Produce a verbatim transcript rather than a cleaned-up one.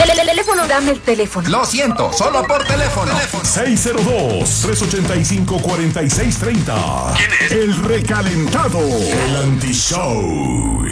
Teléfono, dame el teléfono. Lo siento, solo por teléfono. seis cero dos, tres ocho cinco, cuatro seis tres cero. ¿Quién es? El recalentado. El anti-show.